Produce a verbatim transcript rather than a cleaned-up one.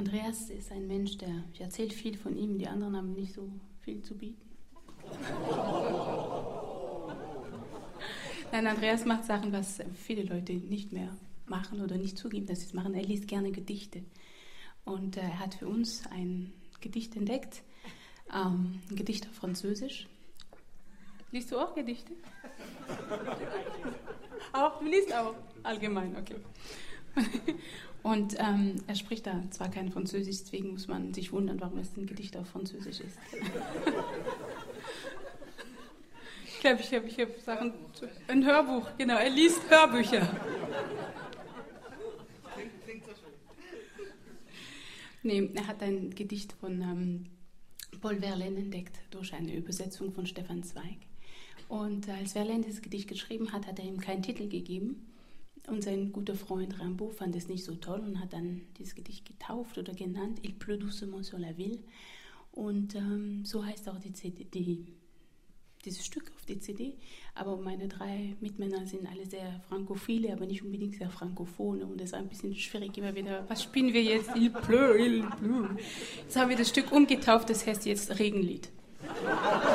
Andreas ist ein Mensch, der, ich erzähle viel von ihm, die anderen haben nicht so viel zu bieten. Nein, Andreas macht Sachen, was viele Leute nicht mehr machen oder nicht zugeben, dass sie es machen. Er liest gerne Gedichte. Und äh, er hat für uns ein Gedicht entdeckt, ähm, ein Gedicht auf Französisch. Liest du auch Gedichte? Auch? Du liest auch? Allgemein, okay. Und ähm, er spricht da zwar kein Französisch, deswegen muss man sich wundern, warum es ein Gedicht auf Französisch ist. Ich glaube, ich habe ich hab Sachen, ein Hörbuch, genau, er liest Hörbücher. Nee, er hat ein Gedicht von ähm, Paul Verlaine entdeckt, durch eine Übersetzung von Stefan Zweig. Und äh, als Verlaine dieses Gedicht geschrieben hat, hat er ihm keinen Titel gegeben. Und sein guter Freund Rimbaud fand es nicht so toll und hat dann dieses Gedicht getauft oder genannt, Il pleut doucement sur la ville. Und ähm, so heißt auch die C D, die, dieses Stück auf die C D. Aber meine drei Mitmänner sind alle sehr frankophile, aber nicht unbedingt sehr frankophone. Und es ist ein bisschen schwierig immer wieder, was spielen wir jetzt? Il pleut, il pleut. Jetzt haben wir das Stück umgetauft, das heißt jetzt Regenlied.